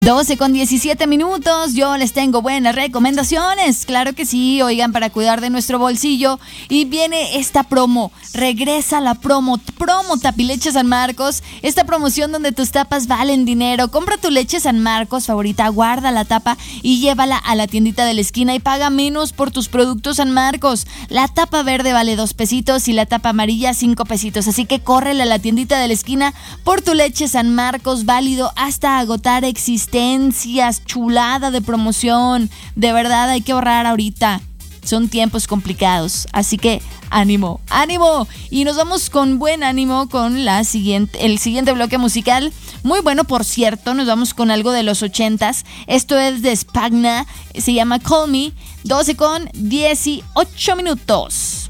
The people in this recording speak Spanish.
12:17. Yo les tengo buenas recomendaciones. Claro que sí, oigan, para cuidar de nuestro bolsillo. Y viene esta promo. Regresa la promo Tapileche San Marcos. Esta promoción donde tus tapas valen dinero. Compra tu leche San Marcos favorita, guarda la tapa y llévala a la tiendita de la esquina y paga menos por tus productos San Marcos. La tapa verde vale 2 pesitos y la tapa amarilla 5 pesitos. Así que córrele a la tiendita de la esquina por tu leche San Marcos, válido hasta agotar existencias. Chulada de promoción. De verdad hay que ahorrar ahorita. Son tiempos complicados. Así que ánimo. Y nos vamos con buen ánimo con el siguiente bloque musical. Muy bueno, por cierto. Nos vamos con algo de los 80s. Esto es de Spagna. Se llama Call Me. 12:18.